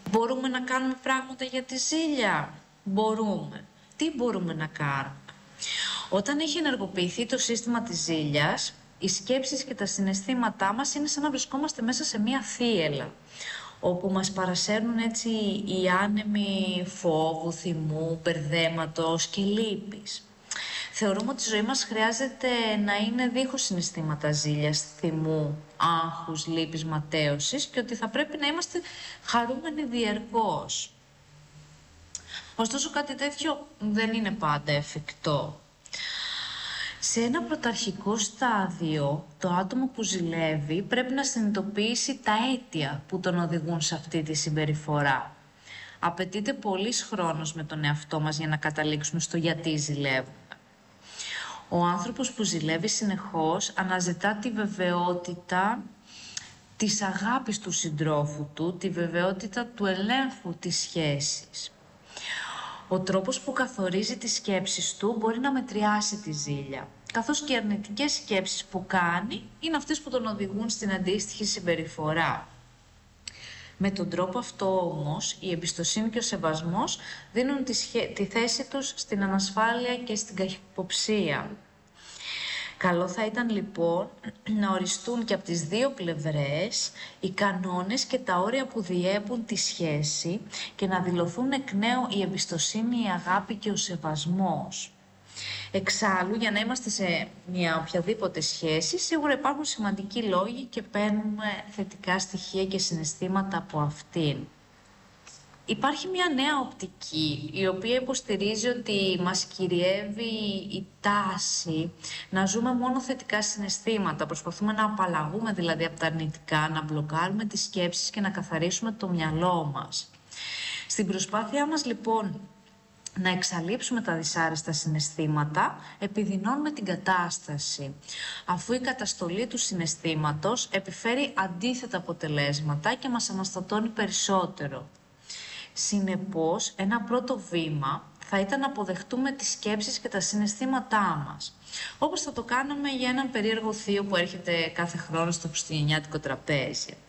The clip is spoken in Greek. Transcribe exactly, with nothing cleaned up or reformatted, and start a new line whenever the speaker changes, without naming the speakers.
Μπορούμε να κάνουμε πράγματα για τη ζήλια? Μπορούμε. Τι μπορούμε να κάνουμε? Όταν έχει ενεργοποιηθεί το σύστημα της ζήλιας, οι σκέψεις και τα συναισθήματά μας είναι σαν να βρισκόμαστε μέσα σε μία θύελλα, όπου μας παρασέρνουν έτσι οι άνεμοι φόβου, θυμού, μπερδέματος και λύπης. Θεωρούμε ότι η ζωή μας χρειάζεται να είναι δίχως συναισθήματα ζήλιας, θυμού, άγχους, λύπης, ματέωσης και ότι θα πρέπει να είμαστε χαρούμενοι διαρκώς. Ωστόσο κάτι τέτοιο δεν είναι πάντα εφικτό. Σε ένα πρωταρχικό στάδιο, το άτομο που ζηλεύει πρέπει να συνειδητοποιήσει τα αίτια που τον οδηγούν σε αυτή τη συμπεριφορά. Απαιτείται πολύς χρόνος με τον εαυτό μας για να καταλήξουμε στο γιατί ζηλεύουμε. Ο άνθρωπος που ζηλεύει συνεχώς αναζητά τη βεβαιότητα της αγάπης του συντρόφου του, τη βεβαιότητα του ελέγχου της σχέσης. Ο τρόπος που καθορίζει τις σκέψεις του μπορεί να μετριάσει τη ζήλια, καθώς και οι αρνητικές σκέψεις που κάνει είναι αυτές που τον οδηγούν στην αντίστοιχη συμπεριφορά. Με τον τρόπο αυτό όμως, η εμπιστοσύνη και ο σεβασμός δίνουν τη, σχέ... τη θέση τους στην ανασφάλεια και στην καχυποψία. Καλό θα ήταν λοιπόν να οριστούν και από τις δύο πλευρές οι κανόνες και τα όρια που διέπουν τη σχέση και να δηλωθούν εκ νέου η εμπιστοσύνη, η αγάπη και ο σεβασμός. Εξάλλου, για να είμαστε σε μια οποιαδήποτε σχέση, σίγουρα υπάρχουν σημαντικοί λόγοι και παίρνουμε θετικά στοιχεία και συναισθήματα από αυτήν. Υπάρχει μια νέα οπτική, η οποία υποστηρίζει ότι μας κυριεύει η τάση να ζούμε μόνο θετικά συναισθήματα. Προσπαθούμε να απαλλαγούμε δηλαδή από τα αρνητικά, να μπλοκάρουμε τις σκέψεις και να καθαρίσουμε το μυαλό μας. Στην προσπάθειά μας λοιπόν να εξαλείψουμε τα δυσάρεστα συναισθήματα, επιδεινώνουμε την κατάσταση, αφού η καταστολή του συναισθήματος επιφέρει αντίθετα αποτελέσματα και μας αναστατώνει περισσότερο. Συνεπώς, ένα πρώτο βήμα θα ήταν να αποδεχτούμε τις σκέψεις και τα συναισθήματά μας. Όπως θα το κάναμε για έναν περίεργο θείο που έρχεται κάθε χρόνο στο χριστουγεννιάτικο τραπέζι.